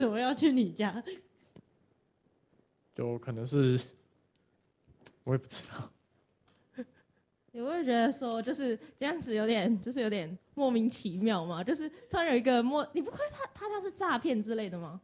怎么要去你家？ 就可能是我也不知道。 你会觉得说，就是这样子有点莫名其妙嘛？就是突然有一个你不会怕他是诈骗之类的吗？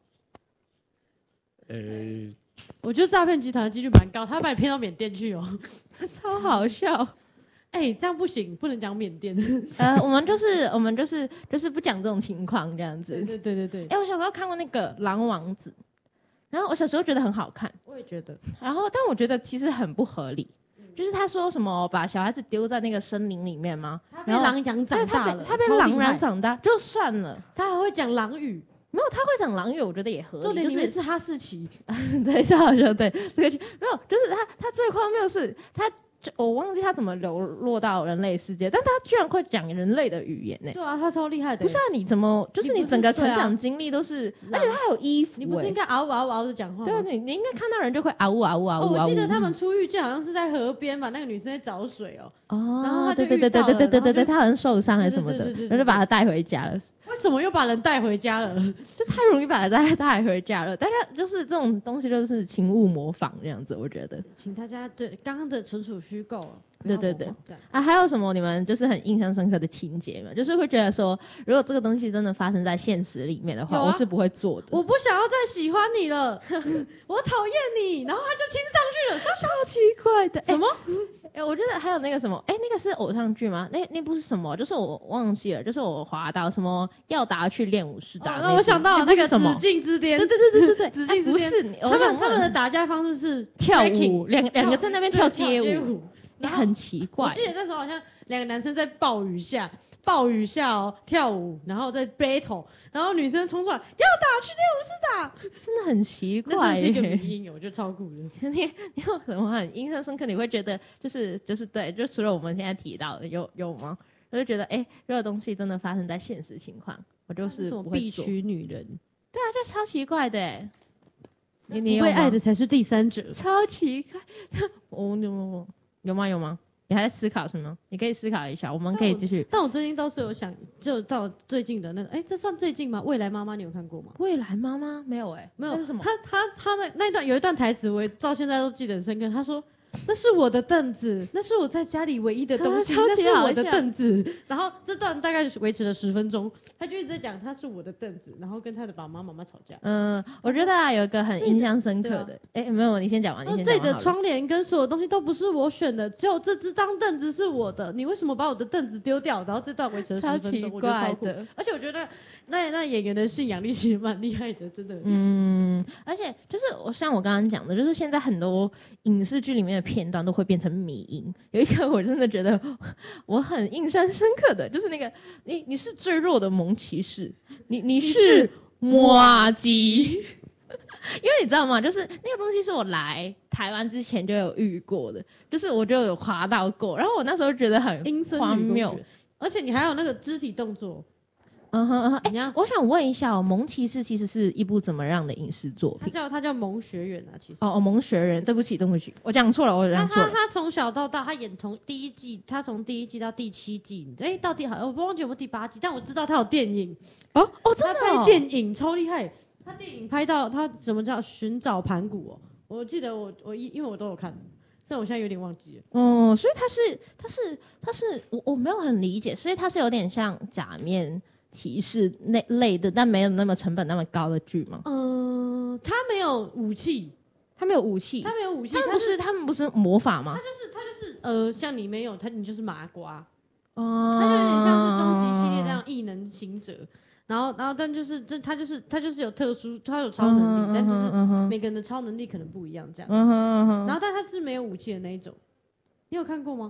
我觉得诈骗集团的几率蛮高，他把你骗到缅甸去哦， 超好笑。 这样不行，不能讲缅甸。 我们就是不讲这种情况这样子。 对。 我小时候看过那个《狼王子》，然后我小时候觉得很好看， 我也觉得。 然后但我觉得其实很不合理，就是他说什么把小孩子丢在那个森林里面吗？ 他被狼养长大了， 他被狼养长大就算了， 他还会讲狼语。 没有，他会讲狼语，我觉得也合理。 重点里面是哈士奇， 对，是好笑。对，这个没有，就是他最荒谬的是我忘记他怎么流落到人类世界，但他居然会讲人类的语言呢。 对啊，他超厉害的。 不是啊，你怎么就是你整个成长经历都是，而且他还有衣服， 你不是应该嗷嗷嗷的讲话吗？ 对啊，你应该看到人就会嗷呜嗷呜嗷呜。 我记得他们出狱就好像是在河边吧，那个女生在找水哦。 然后他就遇到了，对，他好像受伤还是什么的，然后就把他带回家了。 为什么又把人带回家了？ 就太容易把他带回家了。大家就是这种东西，就是请勿模仿这样子，我觉得。 请大家对刚刚的纯属虚构。 对啊，还有什么你们就是很印象深刻的情节吗？就是会觉得说，如果这个东西真的发生在现实里面的话，我是不会做的。 我不想要再喜欢你了，我讨厌你，然后他就亲上去了， 超奇怪的。 什么？ 我觉得还有那个什么，那个是偶像剧吗？那部是什么？就是我忘记了，就是我滑到什么要达去练武士打。 那我想到那个紫禁之巅。 对，紫禁不是他们的打架方式是跳舞，两个在那边跳街舞。很奇怪， 我记得那时候好像两个男生在暴雨下跳舞，然后在 battle， 然后女生冲出来要打去练武士打， 真的很奇怪。 那是一个迷因，我觉得超酷的。 你有什么很印象深刻？你会觉得就是对，就除了我们现在提到的有吗？我就觉得如果东西真的发生在现实情况，我就是不会做。 必娶女人， 对啊，就超奇怪的。 你被爱的才是第三者， 超奇怪。有吗？你还在思考什么？你可以思考一下，我们可以继续。 但我最近倒是有想，就到最近的那个，这算最近吗？未来妈妈你有看过吗？ 未来妈妈没有没有。 那是什么？ 他的那段有一段台词，我到现在都记得很深刻。他说：“那是我的凳子，那是我在家里唯一的东西，那是我的凳子。”然后这段大概维持了10分钟，他就一直在讲他是我的凳子，然后跟他的爸爸妈妈吵架。 我觉得有一个很印象深刻的，没有，你先讲完。你先讲完。 这里的窗帘跟所有东西都不是我选的，只有这只张凳子是我的。你为什么把我的凳子丢掉？然后这段维持了10分钟，我觉得超酷的。而且我觉得那演员的信仰力其实蛮厉害的，真的。 而且就是像我刚刚讲的，就是现在很多影视剧里面的片段都会变成迷因。有一个我真的觉得我很印象深刻的，就是那个你是最弱的萌骑士，你是麻吉，因为你知道吗？就是那个东西是我来台湾之前就有遇过的，就是我就有滑到过，然后我那时候觉得很荒谬， 而且你还有那个肢体动作。 我想问一下萌骑士其实是一部怎么样的影视作品？ 他叫萌学园啊，其实。 萌学园，对不起，我讲错了， 他从小到大，他演从第一季，他从第1季到第7季，到底好，我不忘记有没有第8季，但我知道他有电影。 真的。 他拍电影超厉害，他电影拍到他什么叫寻找盘古哦？我记得因为我都有看。但我现在有点忘记了。 所以他是我没有很理解，所以他是有点像假面骑士那类的，但没有那么成本那么高的剧吗？ 他没有武器， 他没有武器， 他们不是魔法吗？ 他就是像你没有你就是麻瓜，他就有点像是终极系列这样异能行者。然后，但就是他就是有特殊，他有超能力，但就是每个人的超能力可能不一样这样。然后，但他是没有武器的那一种。你有看过吗？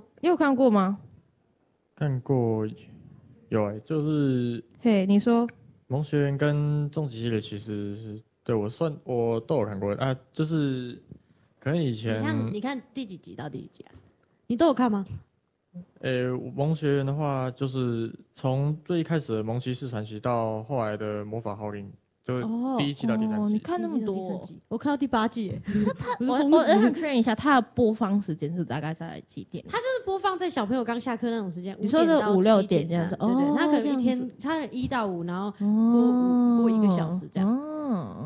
看过，有就是你说萌学园跟终极系列其实是对我都有看过啊，就是可能以前你看第几集到第几集啊？你都有看吗？ 萌学园的话，就是从最一开始的萌骑士传奇到后来的魔法号令，就第1季到第3季。 你看那么多， 我看到第8季耶。 我想确认一下，它的播放时间是大概在几点？ 它就是播放在小朋友刚下课那种时间， 你说是5、6点这样子。 对，它可能一天，它1到5，然后播1个小时这样。 哦。